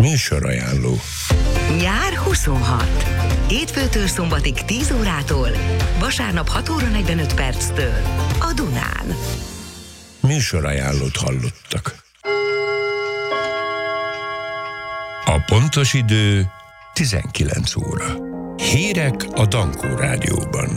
Műsorajánló. Nyár 26. Hétfőtől szombatig 10 órától, vasárnap 6 óra 45 perctől a Dunán. Műsorajánlót hallottak. A pontos idő 19 óra. Hírek a Dankó Rádióban.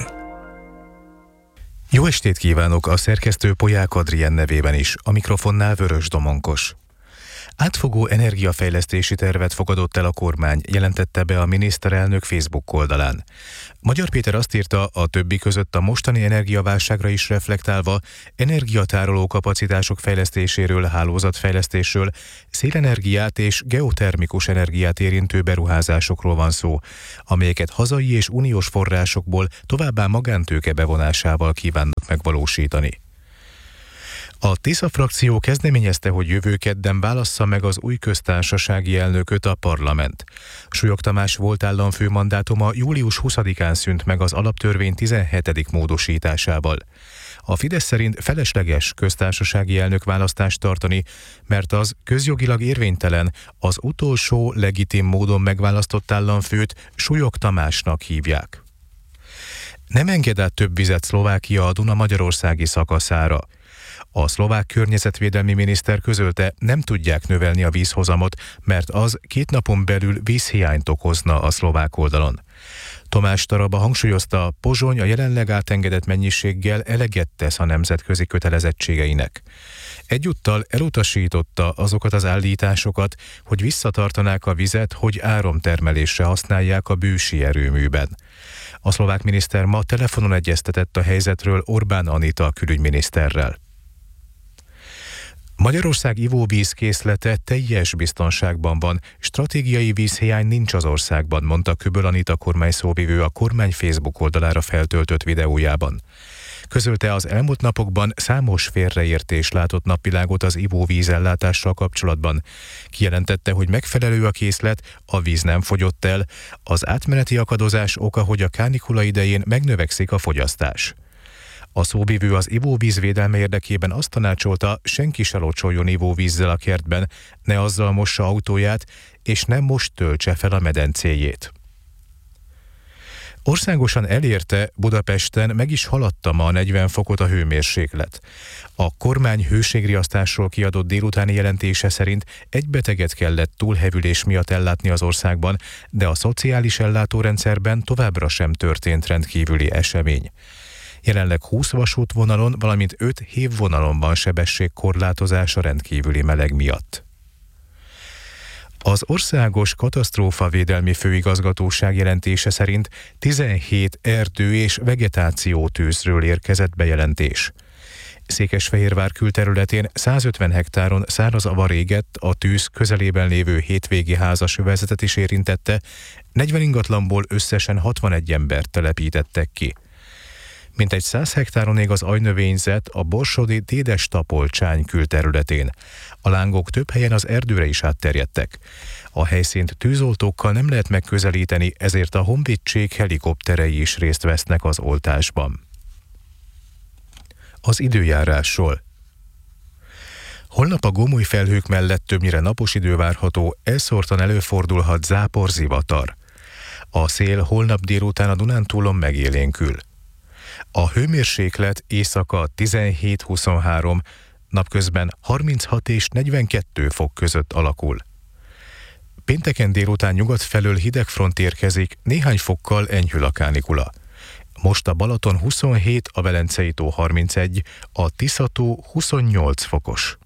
Jó estét kívánok a szerkesztő Polyák Adrien nevében is, a mikrofonnál Vörös Domonkos. Átfogó energiafejlesztési tervet fogadott el a kormány, jelentette be a miniszterelnök Facebook oldalán. Magyar Péter azt írta, a többi között a mostani energiaválságra is reflektálva energiatároló kapacitások fejlesztéséről, hálózatfejlesztésről, szélenergiát és geotermikus energiát érintő beruházásokról van szó, amelyeket hazai és uniós forrásokból továbbá magántőke bevonásával kívánnak megvalósítani. A Tisza frakció kezdeményezte, hogy jövő kedden válassza meg az új köztársasági elnököt a parlament. Súlyog Tamás volt államfő mandátuma július 20-án szűnt meg az alaptörvény 17. módosításával. A Fidesz szerint felesleges köztársasági elnökválasztást tartani, mert az közjogilag érvénytelen, az utolsó legitim módon megválasztott államfőt Súlyog Tamásnak hívják. Nem enged át több vizet Szlovákia a Duna magyarországi szakaszára. A szlovák környezetvédelmi miniszter közölte, nem tudják növelni a vízhozamot, mert az 2 napon belül vízhiányt okozna a szlovák oldalon. Tomás Taraba hangsúlyozta, Pozsony a jelenleg átengedett mennyiséggel eleget tesz a nemzetközi kötelezettségeinek. Egyúttal elutasította azokat az állításokat, hogy visszatartanák a vizet, hogy áramtermelésre használják a bősi erőműben. A szlovák miniszter ma telefonon egyeztetett a helyzetről Orbán Anita külügyminiszterrel. Magyarország ivóvízkészlete teljes biztonságban van, stratégiai vízhiány nincs az országban, mondta Köböl Anita kormányszóvivő a kormány Facebook oldalára feltöltött videójában. Közölte, az elmúlt napokban számos félreértés látott napvilágot az ivóvízellátással kapcsolatban. Kijelentette, hogy megfelelő a készlet, a víz nem fogyott el, az átmeneti akadozás oka, hogy a kánikula idején megnövekszik a fogyasztás. A szóvivő az ivóvíz védelme érdekében azt tanácsolta, senki se locsoljon ivóvízzel a kertben, ne azzal mossa autóját, és nem most töltse fel a medencéjét. Országosan elérte, Budapesten meg is haladta ma a 40 fokot a hőmérséklet. A kormány hőségriasztásról kiadott délutáni jelentése szerint egy beteget kellett túlhevülés miatt ellátni az országban, de a szociális ellátórendszerben továbbra sem történt rendkívüli esemény. Jelenleg 20 vasútvonalon, valamint 5 hévvonalon van sebességkorlátozás a rendkívüli meleg miatt. Az Országos Katasztrófavédelmi Főigazgatóság jelentése szerint 17 erdő- és vegetációtűzről érkezett bejelentés. Székesfehérvár külterületén 150 hektáron száraz avar égett, a tűz közelében lévő hétvégi házasövezetet is érintette, 40 ingatlanból összesen 61 embert telepítettek ki. Mintegy 100 hektáron ég az ajnövényzet a borsodi Dédes-Tapolcsány külterületén. A lángok több helyen az erdőre is átterjedtek. A helyszínt tűzoltókkal nem lehet megközelíteni, ezért a honvédség helikopterei is részt vesznek az oltásban. Az időjárásról. Holnap a gomoly felhők mellett többnyire napos idő várható, elszórtan előfordulhat záporzivatar. A szél holnap délután a Dunántúlon megélénkül. A hőmérséklet éjszaka 17-23, napközben 36 és 42 fok között alakul. Pénteken délután nyugat felől hidegfront érkezik, néhány fokkal enyhül a kánikula. Most a Balaton 27, a Velencei tó 31, a Tisza-tó 28 fokos.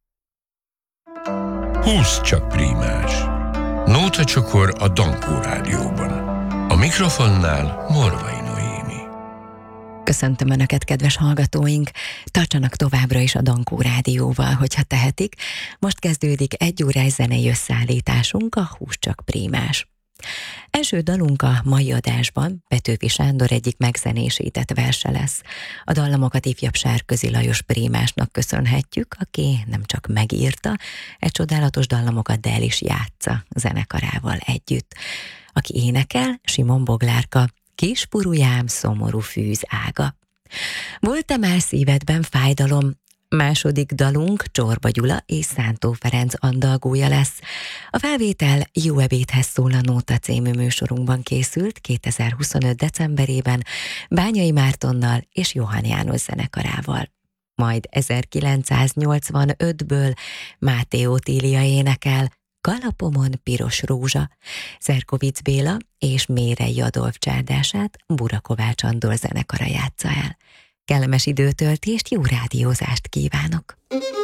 20 csak prímás. Nótacsokor a Dankó Rádióban. A mikrofonnál Morvai Noémi. Köszöntöm Önöket, kedves hallgatóink! Tartsanak továbbra is a Dankó Rádióval, hogyha tehetik. Most kezdődik 1 órás zenei összeállításunk, a 20 csak prímás. Első dalunk a mai adásban Petőfi Sándor egyik megzenésített verse lesz. A dallamokat ifjabb Sárközi Lajos prímásnak köszönhetjük, aki nem csak megírta egy csodálatos dallamokat, de el is játsza zenekarával együtt. Aki énekel, Simon Boglárka, Kis purujám, szomorú fűz ága. Volt-e már szívedben fájdalom, Második dalunk Csorba Gyula és Szántó Ferenc andalgója lesz. A felvétel Jó ebédhez szól a Nóta című műsorunkban készült 2025. decemberében Bányai Mártonnal és Johann János zenekarával. Majd 1985-ből Máté Otília énekel Kalapomon piros rózsa, Szerkovics Béla és Mérei Adolf csárdását Bura Kovács Andor zenekara játsza el. Kellemes időtöltést, jó rádiózást kívánok!